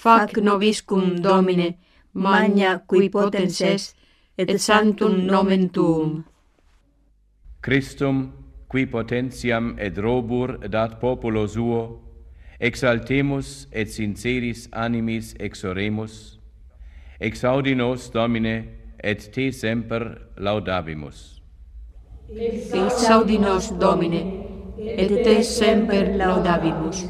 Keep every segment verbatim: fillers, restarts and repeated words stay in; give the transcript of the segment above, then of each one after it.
fac nobiscum Domine, magna qui potens est, et sanctum nomen tuum. Christum, qui potentiam et robur dat populo suo, exaltemus et sinceris animis exoremus, exaudi nos, Domine, et te semper laudabimus. Exaudi nos, Domine, et te semper laudabimus.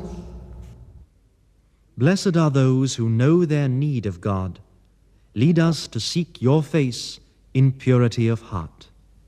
Blessed are those who know their need of God. Lead us to seek your face in purity of heart.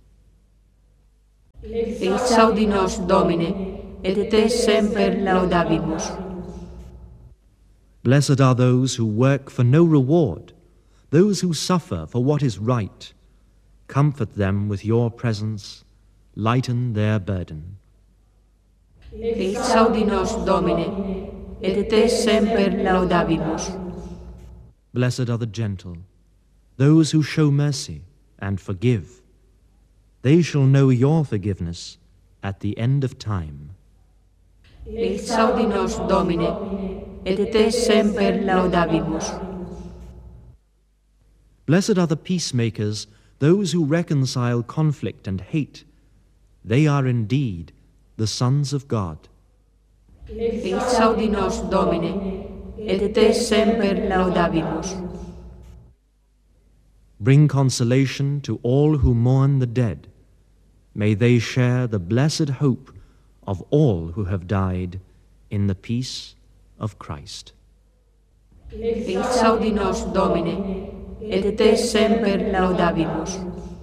Exaudi nos, Domine, et te semper laudabimus. Blessed are those who work for no reward, those who suffer for what is right. Comfort them with your presence, lighten their burden. Exaudi nos, Domine, et te semper laudabimus. Blessed are the gentle, those who show mercy and forgive. They shall know your forgiveness at the end of time. Exaudi nos, Domine, et te semper laudabimus. Blessed are the peacemakers, those who reconcile conflict and hate. They are indeed the sons of God. Exaudi nos, Domine, et te semper laudabimus. Bring consolation to all who mourn the dead. May they share the blessed hope of all who have died in the peace of Christ. Exaudi nos, Domine, et te semper laudabimus.